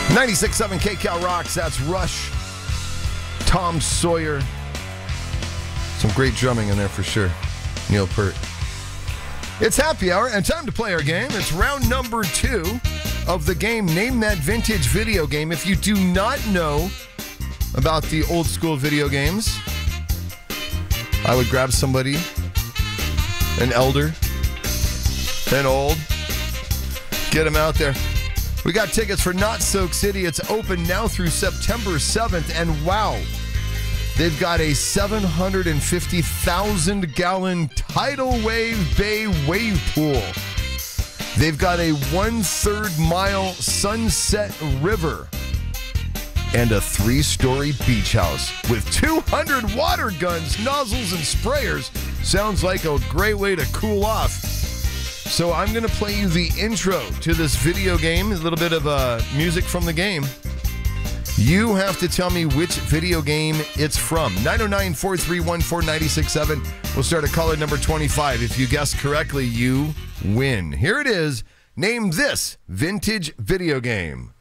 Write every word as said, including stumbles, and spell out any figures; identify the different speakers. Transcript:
Speaker 1: ninety-six point seven K Cal Rocks. That's Rush, Tom Sawyer. Some great drumming in there for sure. Neil Peart. It's happy hour and time to play our game. It's round number two of the game. Name that vintage video game. If you do not know about the old school video games, I would grab somebody, an elder, an old, get them out there. We got tickets for Not Soak City. It's open now through September seventh. And wow, they've got a seven hundred fifty thousand gallon tidal wave bay wave pool. They've got a one-third mile Sunset River and a three-story beach house with two hundred water guns, nozzles, and sprayers. Sounds like a great way to cool off. So I'm going to play you the intro to this video game, a little bit of uh, music from the game. You have to tell me which video game it's from. nine oh nine, four three one, four nine six seven. We'll start at caller number twenty-five. If you guess correctly, you win. Here it is. Name this vintage video game.